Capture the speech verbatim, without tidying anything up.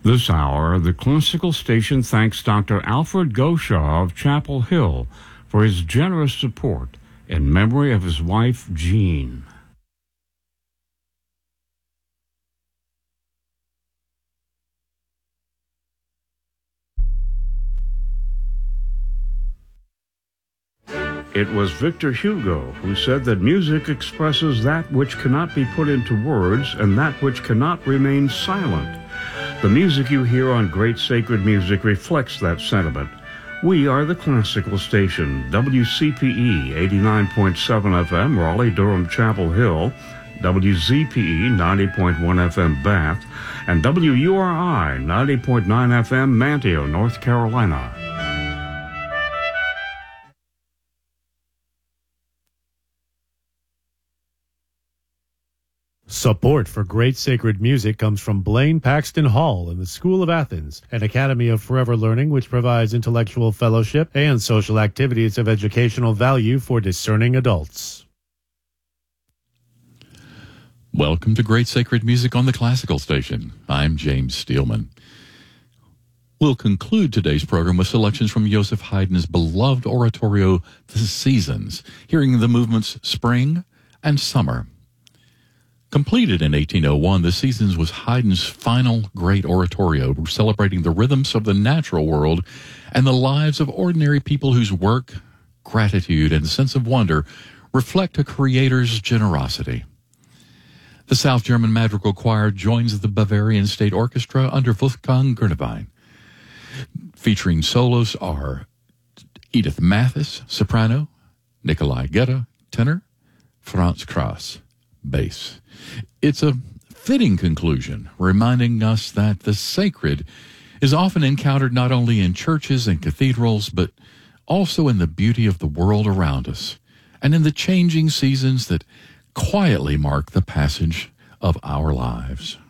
This hour, the Classical Station thanks Doctor Alfred Goshaw of Chapel Hill for his generous support in memory of his wife, Jean. It was Victor Hugo who said that music expresses that which cannot be put into words and that which cannot remain silent. The music you hear on Great Sacred Music reflects that sentiment. We are the Classical Station, W C P E eighty-nine point seven F M, Raleigh, Durham, Chapel Hill, W Z P E ninety point one F M, Bath, and W U R I ninety point nine F M, Manteo, North Carolina. Support for Great Sacred Music comes from Blaine Paxton Hall and the School of Athens, an academy of forever learning which provides intellectual fellowship and social activities of educational value for discerning adults. Welcome to Great Sacred Music on the Classical Station. I'm James Steelman. We'll conclude today's program with selections from Joseph Haydn's beloved oratorio, The Seasons, hearing the movements Spring and Summer. Completed in eighteen oh one, The Seasons was Haydn's final great oratorio, celebrating the rhythms of the natural world and the lives of ordinary people whose work, gratitude, and sense of wonder reflect a creator's generosity. The South German Madrigal Choir joins the Bavarian State Orchestra under Wolfgang Gernwein. Featuring solos are Edith Mathis, soprano, Nikolai Gedda, tenor, Franz Krass, bass. It's a fitting conclusion, reminding us that the sacred is often encountered not only in churches and cathedrals, but also in the beauty of the world around us and in the changing seasons that quietly mark the passage of our lives.